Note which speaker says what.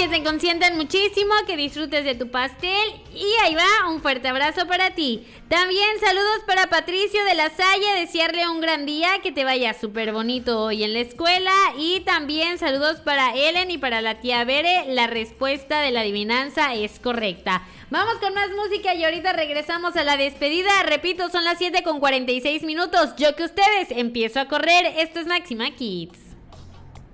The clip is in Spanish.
Speaker 1: que te consientan muchísimo, que disfrutes de tu pastel. Y ahí va, un fuerte abrazo para ti. También saludos para Patricio de la Salle, desearle un gran día, que te vaya súper bonito hoy en la escuela. Y también saludos para Ellen y para la tía Bere, la respuesta de la adivinanza es correcta. Vamos con más música y ahorita regresamos a la despedida. Repito, son las 7:46. Yo que ustedes empiezo a correr. Esto es Máxima Kids.